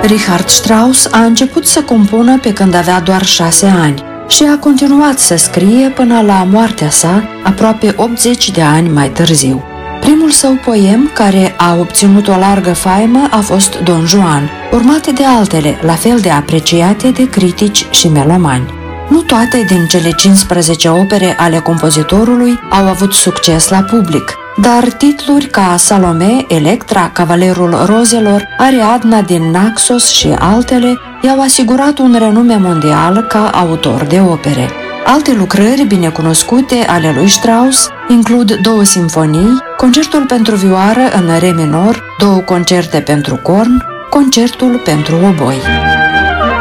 Richard Strauss a început să compună pe când avea doar 6 ani și a continuat să scrie până la moartea sa, aproape 80 de ani mai târziu. Primul său poem, care a obținut o largă faimă, a fost Don Juan, urmate de altele, la fel de apreciate de critici și melomani. Nu toate din cele 15 opere ale compozitorului au avut succes la public, dar titluri ca Salome, Electra, Cavalerul Rozelor, Ariadna din Naxos și altele i-au asigurat un renume mondial ca autor de opere. Alte lucrări binecunoscute ale lui Strauss includ 2 simfonii, concertul pentru vioară în re minor, 2 concerte pentru corn, concertul pentru oboi.